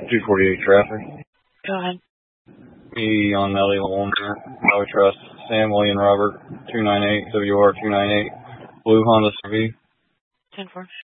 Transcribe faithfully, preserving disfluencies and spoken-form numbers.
two forty-eight traffic. Go ahead. Me on Nelly Walmart. I would trust Sam William Robert, two nine eight W R two nine eight, blue Honda C R V. ten four.